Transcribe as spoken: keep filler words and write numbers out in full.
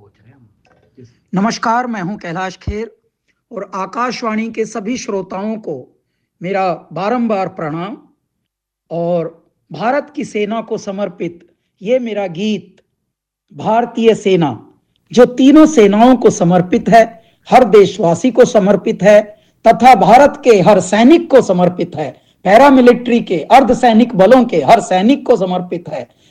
नमस्कार, मैं हूं कैलाश खेर और आकाशवाणी के सभी श्रोताओं को मेरा बारंबार प्रणाम। और भारत की सेना को समर्पित ये मेरा गीत भारतीय सेना, जो तीनों सेनाओं को समर्पित है, हर देशवासी को समर्पित है तथा भारत के हर सैनिक को समर्पित है, पैरामिलिट्री के अर्धसैनिक बलों के हर सैनिक को समर्पित है।